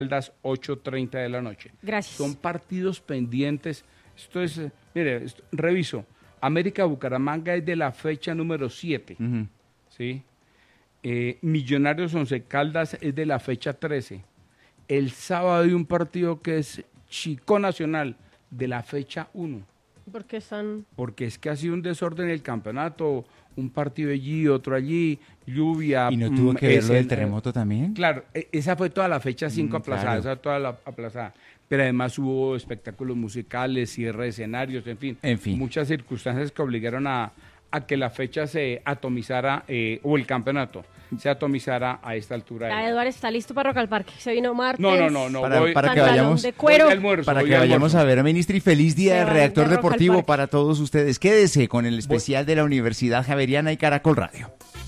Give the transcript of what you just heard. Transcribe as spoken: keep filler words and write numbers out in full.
las ocho treinta de la noche. Gracias. Son partidos pendientes. Esto es, eh, mire, esto, reviso. América Bucaramanga es de la fecha número siete. Uh-huh. ¿Sí? Eh, Millonarios Once Caldas es de la fecha trece. El sábado hay un partido que es Chico Nacional de la fecha uno. ¿Por qué están...? Porque es que ha sido un desorden en el campeonato, un partido allí, otro allí, lluvia. ¿Y no tuvo que ver lo del terremoto también? Claro, esa fue toda la fecha cinco mm, aplazada, claro. esa toda la aplazada. Pero además hubo espectáculos musicales, cierre de escenarios, en fin, en fin. muchas circunstancias que obligaron a, a que la fecha se atomizara, eh, o el campeonato se atomizara a esta altura. Ya, Eduardo está listo para Rock al Parque. Se vino martes. No, no, no, no. Para, voy, para que vayamos, de cuero. Almuerzo, para que vayamos a ver a Ministri. Feliz día del redactor de deportivo para todos ustedes. Quédese con el especial voy. de la Universidad Javeriana y Caracol Radio.